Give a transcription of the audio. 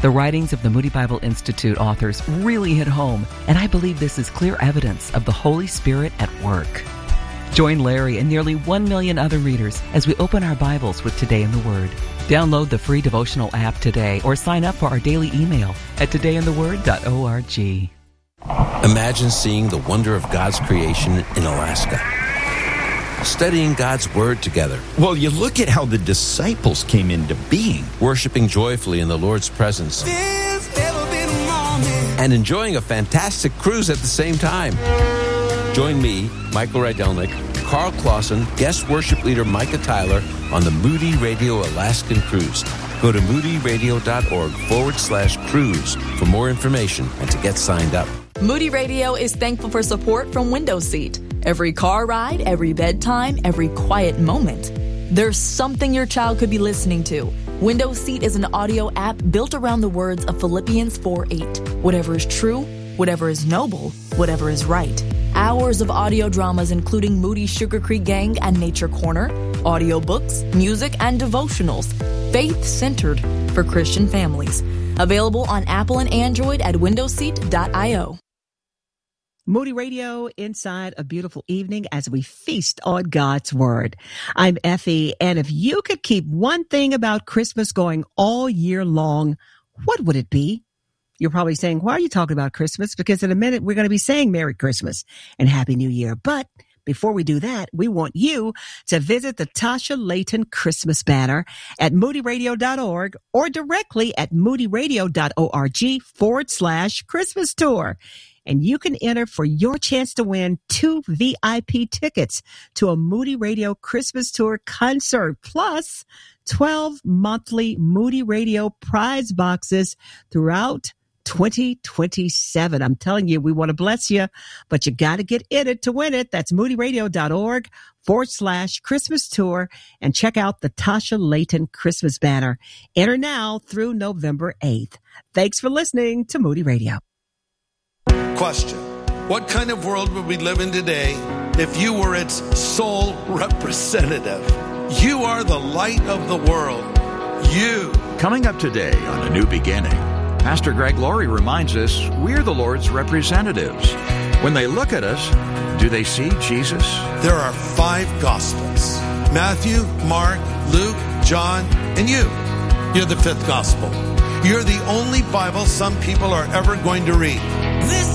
The writings of the Moody Bible Institute authors really hit home, and I believe this is clear evidence of the Holy Spirit at work. Join Larry and nearly 1 million other readers as we open our Bibles with Today in the Word. Download the free devotional app today or sign up for our daily email at todayintheword.org. Imagine seeing the wonder of God's creation in Alaska. Studying God's Word together. Well, you look at how the disciples came into being. Worshiping joyfully in the Lord's presence. And enjoying a fantastic cruise at the same time. Join me, Michael Rydelnik, Carl Clausen, guest worship leader Micah Tyler on the Moody Radio Alaskan Cruise. Go to moodyradio.org/cruise for more information and to get signed up. Moody Radio is thankful for support from Window Seat. Every car ride, every bedtime, every quiet moment. There's something your child could be listening to. Window Seat is an audio app built around the words of Philippians 4:8. Whatever is true, whatever is noble, whatever is right. Hours of audio dramas including Moody's Sugar Creek Gang and Nature Corner, audiobooks, music, and devotionals. Faith-centered for Christian families. Available on Apple and Android at windowseat.io. Moody Radio, inside a beautiful evening as we feast on God's Word. I'm Effie, and if you could keep one thing about Christmas going all year long, what would it be? You're probably saying, why are you talking about Christmas? Because in a minute, we're going to be saying Merry Christmas and Happy New Year. But before we do that, we want you to visit the Tasha Layton Christmas banner at moodyradio.org or directly at moodyradio.org/Christmas tour. And you can enter for your chance to win 2 VIP tickets to a Moody Radio Christmas Tour concert, plus 12 monthly Moody Radio prize boxes throughout 2027. I'm telling you, we want to bless you, but you got to get in it to win it. That's moodyradio.org/Christmas tour and check out the Tasha Layton Christmas banner. Enter now through November 8th. Thanks for listening to Moody Radio. Question: what kind of world would we live in today if you were its sole representative? You are the light of the world. You. Coming up today on A New Beginning, Pastor Greg Laurie reminds us we're the Lord's representatives. When they look at us, do they see Jesus? There are 5 Gospels: Matthew, Mark, Luke, John, and you. You're the 5th Gospel. You're the only Bible some people are ever going to read. This